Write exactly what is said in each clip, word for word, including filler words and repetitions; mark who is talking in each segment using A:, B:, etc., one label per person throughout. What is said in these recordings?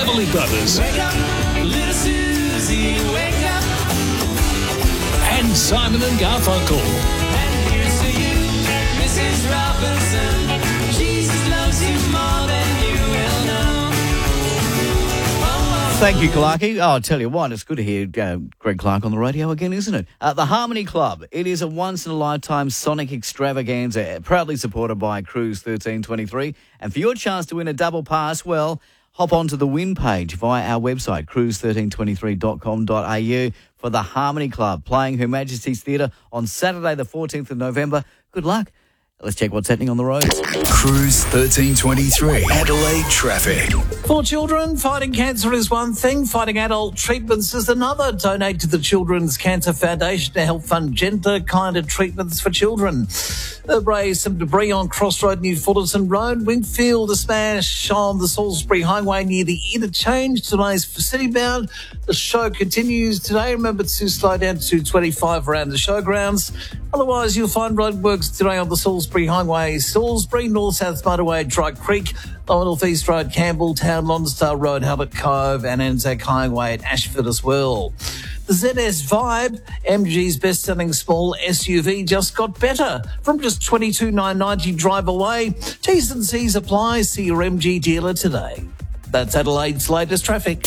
A: Everly Brothers.
B: Wake up, little Susie, wake up.
A: And Simon and Garfunkel.
B: And here's to you, Missus Robinson. Jesus loves you more than you will know. Oh, oh.
C: Thank you, Clarkie. Oh, I'll tell you what, it's good to hear uh, Greg Clark on the radio again, isn't it? Uh, the Harmony Club. It is a once-in-a-lifetime sonic extravaganza, proudly supported by Cruise thirteen twenty-three. And for your chance to win a double pass, well, hop onto the win page via our website, cruise thirteen twenty-three dot com dot a u, for the Harmony Club, playing Her Majesty's Theatre on Saturday the fourteenth of November. Good luck. Let's check what's happening on the road.
D: Cruise thirteen twenty-three, Adelaide traffic.
E: For children, fighting cancer is one thing, fighting adult treatments is another. Donate to the Children's Cancer Foundation to help fund gender kinder treatments for children. Uh, raised some debris on Crossroad, New Fullerton Road. Wingfield, a smash on the Salisbury Highway near the interchange. Today's for Citybound. The show continues today. Remember to slow down to twenty-five around the showgrounds. Otherwise, you'll find roadworks today on the Salisbury Highway, Salisbury, North-South Motorway, Dry Creek, Lower North East Road, Campbelltown, Lonsdale Road, Albert Cove, and Anzac Highway at Ashford as well. The Z S Vibe, M G's best-selling small S U V, just got better. From just twenty-two thousand nine hundred ninety drive away. T's and C's apply. See your M G dealer today. That's Adelaide's latest traffic.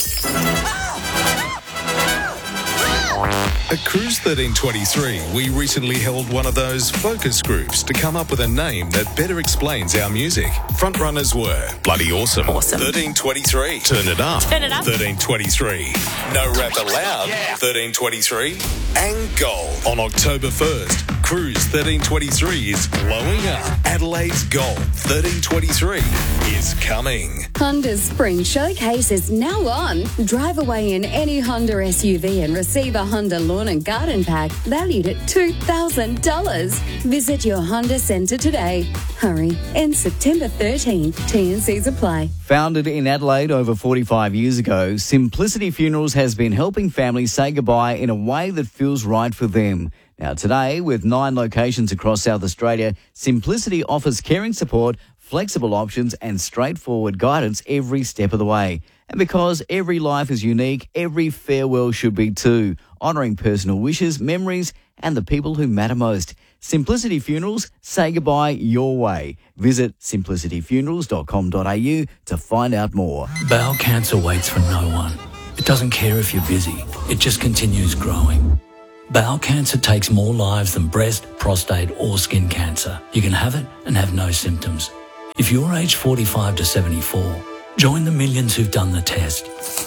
F: At Cruise thirteen twenty-three, we recently held one of those focus groups to come up with a name that better explains our music. Frontrunners were Bloody Awesome,
G: Awesome.
F: thirteen twenty-three, Turn It Up,
G: Turn It Up.
F: thirteen twenty-three, No Rap Allowed,
G: Yeah.
F: thirteen twenty-three, and Gold. On October first, Cruise thirteen twenty-three is blowing up. Adelaide's Gold thirteen twenty-three is coming.
H: Honda's Spring Showcase is now on. Drive away in any Honda S U V and receive a Honda Lawn and Garden Pack valued at two thousand dollars. Visit your Honda Centre today. Hurry. Ends September thirteenth. T and C's apply.
C: Founded in Adelaide over forty-five years ago, Simplicity Funerals has been helping families say goodbye in a way that feels right for them. Now today, with nine locations across South Australia, Simplicity offers caring support, flexible options and straightforward guidance every step of the way. And because every life is unique, every farewell should be too, honouring personal wishes, memories and the people who matter most. Simplicity Funerals, say goodbye your way. Visit simplicity funerals dot com dot a u to find out more.
I: Bowel cancer waits for no one. It doesn't care if you're busy. It just continues growing. Bowel cancer takes more lives than breast, prostate or skin cancer. You can have it and have no symptoms. If you're aged forty-five to seventy-four, join the millions who've done the test.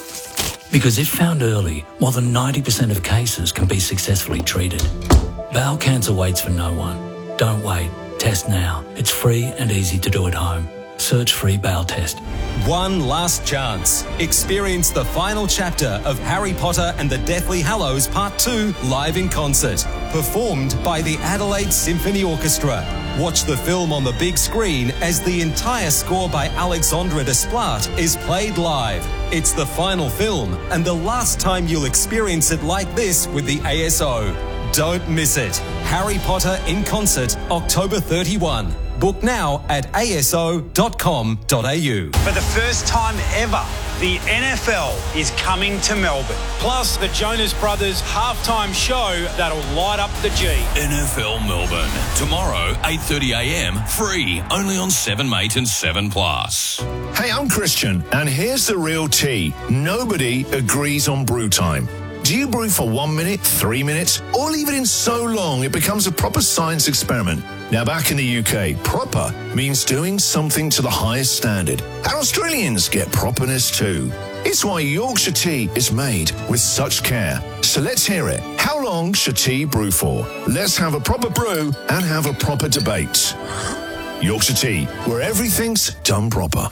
I: Because if found early, more than ninety percent of cases can be successfully treated. Bowel cancer waits for no one. Don't wait. Test now. It's free and easy to do at home. Search free bowel test.
J: One last chance. Experience the final chapter of Harry Potter and the Deathly Hallows Part two live in concert. Performed by the Adelaide Symphony Orchestra. Watch the film on the big screen as the entire score by Alexandre Desplat is played live. It's the final film and the last time you'll experience it like this with the A S O. Don't miss it. Harry Potter in concert, October thirty-first. Book now at a s o dot com dot a u.
K: For the first time ever, the N F L is coming to Melbourne. Plus, the Jonas Brothers halftime show that'll light up the G.
L: N F L Melbourne. Tomorrow, eight thirty a m. Free. Only on seven mate and seven plus.
D: Hey, I'm Christian, and here's the real tea. Nobody agrees on brew time. Do you brew for one minute, three minutes, or leave it in so long it becomes a proper science experiment? Now, back in the U K, proper means doing something to the highest standard. And Australians get properness too. It's why Yorkshire tea is made with such care. So let's hear it. How long should tea brew for? Let's have a proper brew and have a proper debate. Yorkshire tea, where everything's done proper.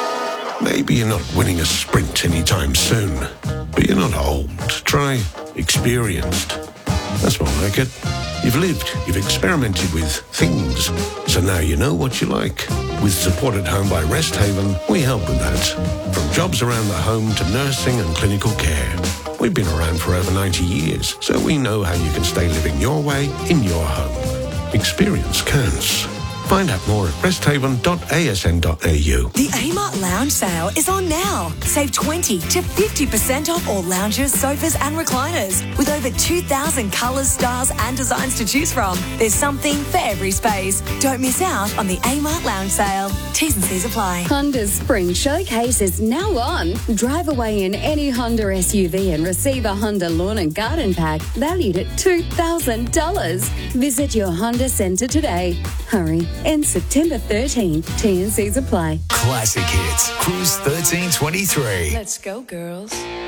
M: Maybe you're not winning a sprint anytime soon, but you're not old. Try experienced. That's more like it. You've lived, you've experimented with things, so now you know what you like. With Support at Home by Rest Haven, we help with that. From jobs around the home to nursing and clinical care. We've been around for over ninety years, so we know how you can stay living your way in your home. Experience counts. Find out more at resthaven dot a s n dot a u.
G: The Amart Lounge sale is on now. Save twenty to fifty percent off all lounges, sofas and recliners. With over two thousand colours, styles and designs to choose from, there's something for every space. Don't miss out on the Amart Lounge sale. T's and C's apply.
H: Honda's Spring Showcase is now on. Drive away in any Honda S U V and receive a Honda Lawn and Garden Pack valued at two thousand dollars. Visit your Honda Centre today. Hurry, ends September thirteenth. T and C's apply.
N: Classic hits. Cruise thirteen twenty-three.
G: Let's go, girls.